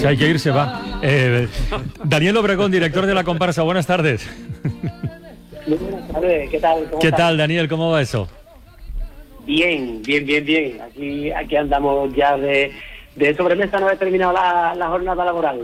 Si hay que ir, se va. Daniel Obregón, director de la comparsa, buenas tardes. Muy buenas tardes, ¿qué tal? ¿Qué tal, Daniel? ¿Cómo va eso? Bien. Aquí andamos ya de sobremesa, no he terminado la jornada laboral.